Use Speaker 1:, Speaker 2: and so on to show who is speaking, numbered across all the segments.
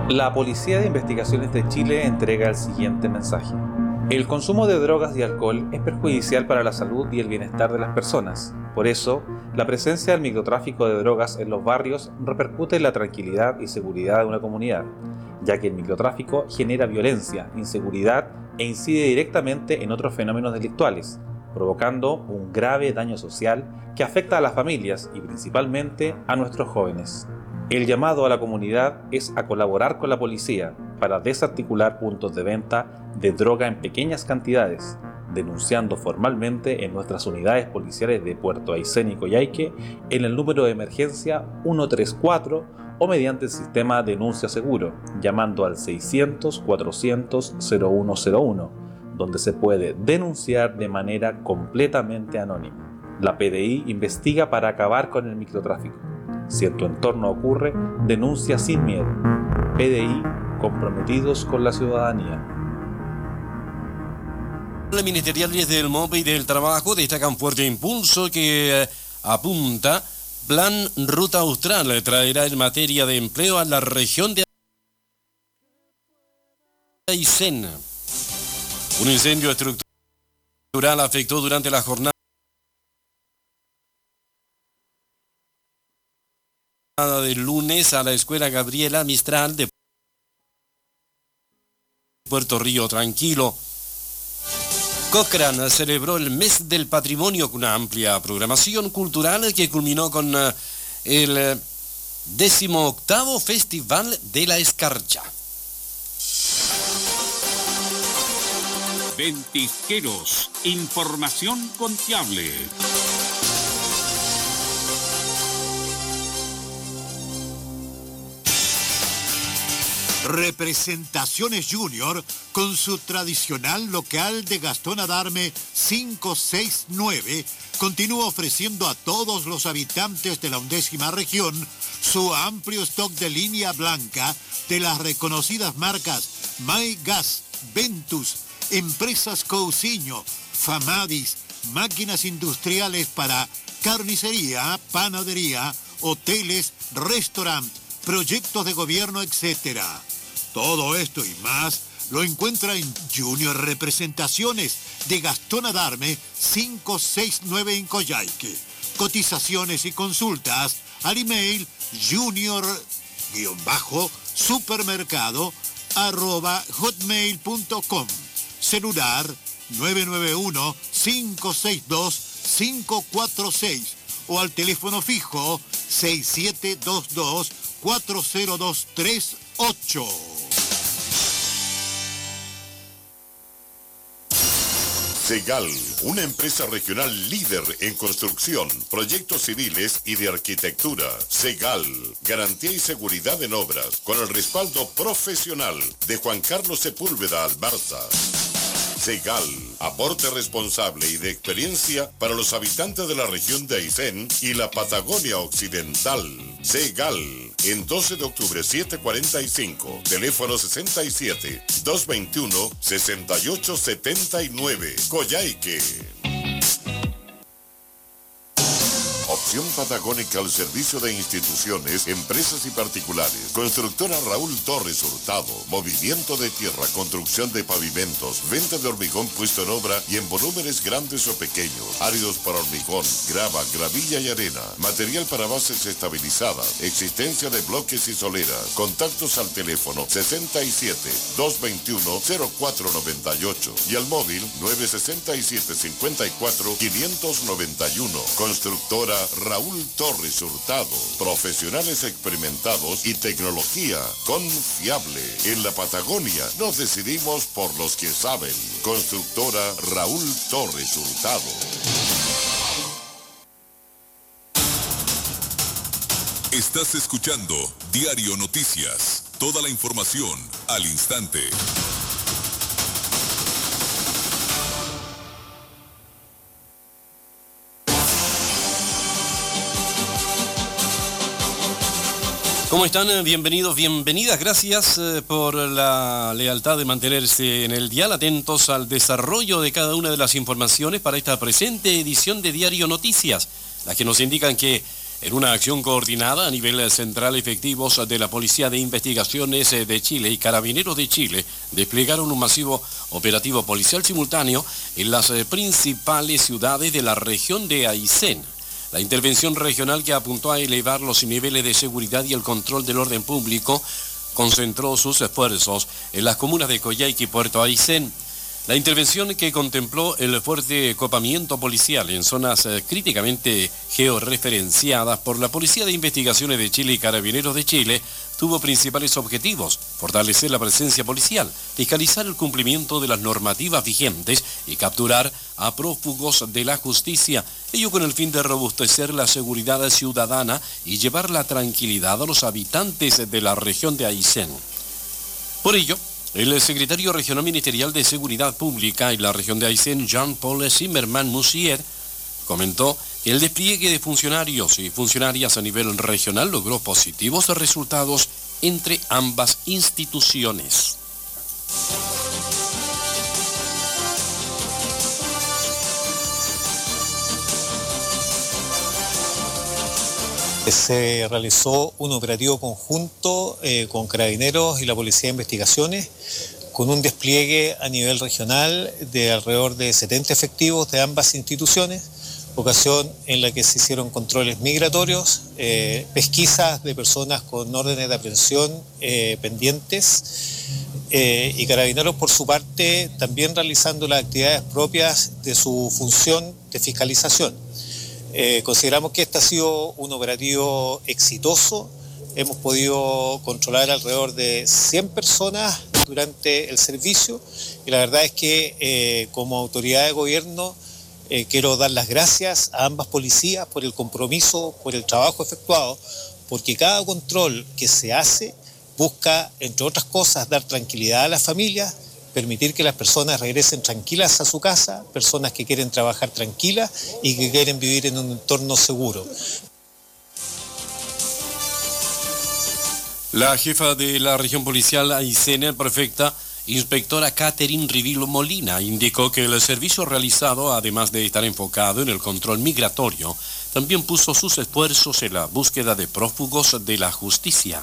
Speaker 1: La Policía de Investigaciones de Chile entrega el siguiente mensaje. El consumo de drogas y alcohol es perjudicial para la salud y el bienestar de las personas. Por eso, la presencia del microtráfico de drogas en los barrios repercute en la tranquilidad y seguridad de una comunidad, ya que el microtráfico genera violencia, inseguridad e incide directamente en otros fenómenos delictuales, provocando un grave daño social que afecta a las familias y principalmente a nuestros jóvenes. El llamado a la comunidad es a colaborar con la policía para desarticular puntos de venta de droga en pequeñas cantidades, denunciando formalmente en nuestras unidades policiales de Puerto Aysén y Coyhaique en el número de emergencia 134 o mediante el sistema Denuncia Seguro, llamando al 600-400-0101, donde se puede denunciar de manera completamente anónima. La PDI investiga para acabar con el microtráfico. Si en tu entorno ocurre, denuncia sin miedo. PDI, comprometidos con la ciudadanía.
Speaker 2: Los ministeriales del MOPE y del Trabajo destacan fuerte impulso que apunta Plan Ruta Austral traerá en materia de empleo a la región de Aysén. Un incendio estructural afectó durante la jornada del lunes a la escuela Gabriela Mistral de Puerto Río Tranquilo. Cochrane celebró el mes del patrimonio con una amplia programación cultural que culminó con el 18º Festival de la Escarcha.
Speaker 3: Ventisqueros, información confiable.
Speaker 4: Representaciones Junior, con su tradicional local de Gastón Adarme 569, continúa ofreciendo a todos los habitantes de la 11ª región su amplio stock de línea blanca de las reconocidas marcas My Gas, Ventus, Empresas Cousiño, Famadis, máquinas industriales para carnicería, panadería, hoteles, restaurantes, proyectos de gobierno, etc. Todo esto y más lo encuentra en Junior Representaciones de Gastón Adarme 569 en Coyhaique. Cotizaciones y consultas al email junior-supermercado@hotmail.com. Celular 991-562-546 o al teléfono fijo 6722-40238.
Speaker 5: Segal, una empresa regional líder en construcción, proyectos civiles y de arquitectura. Segal, garantía y seguridad en obras, con el respaldo profesional de Juan Carlos Sepúlveda Albarza. Segal, aporte responsable y de experiencia para los habitantes de la región de Aysén y la Patagonia Occidental. Segal, en 12 de octubre 745, teléfono 67-221-6879, Coyhaique. Opción patagónica al servicio de instituciones, empresas y particulares. Constructora Raúl Torres Hurtado. Movimiento de tierra, construcción de pavimentos, venta de hormigón puesto en obra y en volúmenes grandes o pequeños. Áridos para hormigón, grava, gravilla y arena. Material para bases estabilizadas. Existencia de bloques y soleras. Contactos al teléfono 67-221-0498 y al móvil 967-54-591. Constructora Raúl Torres Hurtado. Profesionales experimentados y tecnología confiable. En la Patagonia nos decidimos por los que saben. Constructora Raúl Torres Hurtado.
Speaker 6: Estás escuchando Diario Noticias. Toda la información al instante.
Speaker 2: ¿Cómo están? Bienvenidos, bienvenidas. Gracias por la lealtad de mantenerse en el dial, atentos al desarrollo de cada una de las informaciones para esta presente edición de Diario Noticias, las que nos indican que En una acción coordinada a nivel central, efectivos de la Policía de Investigaciones de Chile y Carabineros de Chile desplegaron un masivo operativo policial simultáneo en las principales ciudades de la región de Aysén. La intervención regional, que apuntó a elevar los niveles de seguridad y el control del orden público, concentró sus esfuerzos en las comunas de Coyhaique y Puerto Aysén. La intervención, que contempló el fuerte copamiento policial en zonas críticamente georreferenciadas por la Policía de Investigaciones de Chile y Carabineros de Chile, tuvo principales objetivos: fortalecer la presencia policial, fiscalizar el cumplimiento de las normativas vigentes y capturar a prófugos de la justicia, ello con el fin de robustecer la seguridad ciudadana y llevar la tranquilidad a los habitantes de la región de Aysén. Por ello, el secretario regional ministerial de Seguridad Pública en la región de Aysén, Jean-Paul Zimmermann-Moussier, comentó que el despliegue de funcionarios y funcionarias a nivel regional logró positivos resultados entre ambas instituciones.
Speaker 7: Se realizó un operativo conjunto con Carabineros y la Policía de Investigaciones, con un despliegue a nivel regional de alrededor de 70 efectivos de ambas instituciones, ocasión en la que se hicieron controles migratorios, pesquisas de personas con órdenes de aprehensión pendientes, y Carabineros, por su parte, también realizando las actividades propias de su función de fiscalización. Consideramos que este ha sido un operativo exitoso. Hemos podido controlar alrededor de 100 personas durante el servicio, y la verdad es que como autoridad de gobierno quiero dar las gracias a ambas policías por el compromiso, por el trabajo efectuado, porque cada control que se hace busca, entre otras cosas, dar tranquilidad a las familias, permitir que las personas regresen tranquilas a su casa, personas que quieren trabajar tranquilas y que quieren vivir en un entorno seguro.
Speaker 2: La jefa de la región policial Aysén, prefecta inspectora Catherine Rivillo Molina, indicó que el servicio realizado, además de estar enfocado en el control migratorio, también puso sus esfuerzos en la búsqueda de prófugos de la justicia.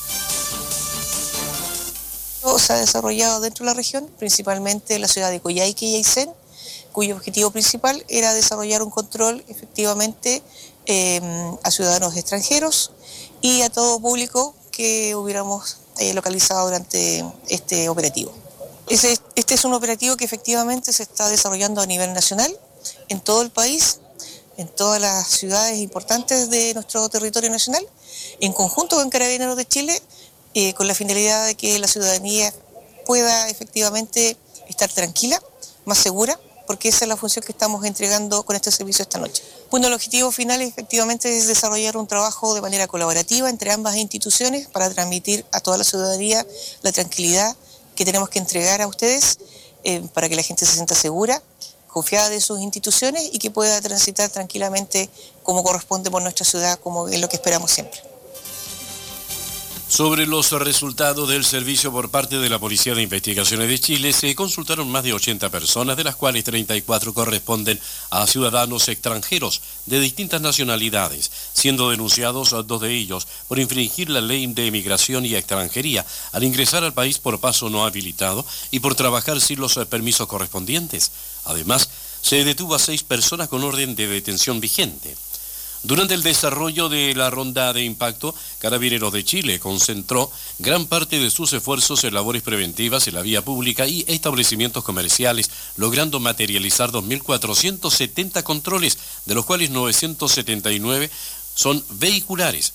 Speaker 8: Se ha desarrollado dentro de la región, principalmente en la ciudad de Coyhaique y Aysén, cuyo objetivo principal era desarrollar un control efectivamente a ciudadanos extranjeros y a todo público que hubiéramos localizado durante este operativo. Este es un operativo que efectivamente se está desarrollando a nivel nacional, en todo el país, en todas las ciudades importantes de nuestro territorio nacional, en conjunto con Carabineros de Chile, con la finalidad de que la ciudadanía pueda efectivamente estar tranquila, más segura, porque esa es la función que estamos entregando con este servicio esta noche. Bueno, el objetivo final efectivamente es desarrollar un trabajo de manera colaborativa entre ambas instituciones para transmitir a toda la ciudadanía la tranquilidad que tenemos que entregar a ustedes para que la gente se sienta segura, confiada de sus instituciones y que pueda transitar tranquilamente como corresponde por nuestra ciudad, como es lo que esperamos siempre.
Speaker 2: Sobre los resultados del servicio por parte de la Policía de Investigaciones de Chile, se consultaron más de 80 personas, de las cuales 34 corresponden a ciudadanos extranjeros de distintas nacionalidades, siendo denunciados 2 de ellos por infringir la ley de migración y extranjería al ingresar al país por paso no habilitado y por trabajar sin los permisos correspondientes. Además, se detuvo a 6 personas con orden de detención vigente. Durante el desarrollo de la ronda de impacto, Carabineros de Chile concentró gran parte de sus esfuerzos en labores preventivas en la vía pública y establecimientos comerciales, logrando materializar 2.470 controles, de los cuales 979 son vehiculares,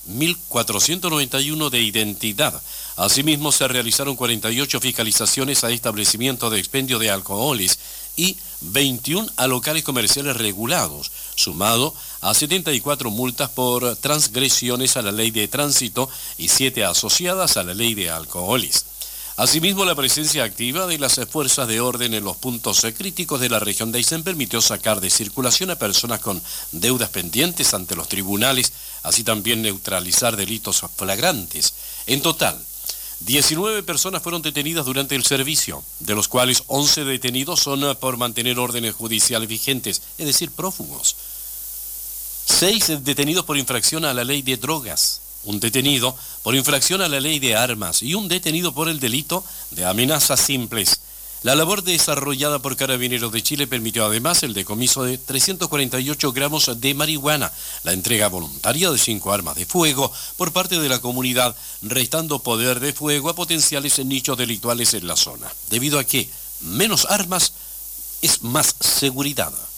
Speaker 2: 1.491 de identidad. Asimismo, se realizaron 48 fiscalizaciones a establecimientos de expendio de alcoholes y 21 a locales comerciales regulados, sumado a 74 multas por transgresiones a la ley de tránsito y 7 asociadas a la ley de alcoholes. Asimismo, la presencia activa de las fuerzas de orden en los puntos críticos de la región de Aysén permitió sacar de circulación a personas con deudas pendientes ante los tribunales, así también neutralizar delitos flagrantes. En total, 19 personas fueron detenidas durante el servicio, de los cuales 11 detenidos son por mantener órdenes judiciales vigentes, es decir, prófugos. 6 detenidos por infracción a la ley de drogas, un detenido por infracción a la ley de armas y un detenido por el delito de amenazas simples. La labor desarrollada por Carabineros de Chile permitió además el decomiso de 348 gramos de marihuana, la entrega voluntaria de 5 armas de fuego por parte de la comunidad, restando poder de fuego a potenciales nichos delictuales en la zona, debido a que menos armas es más seguridad.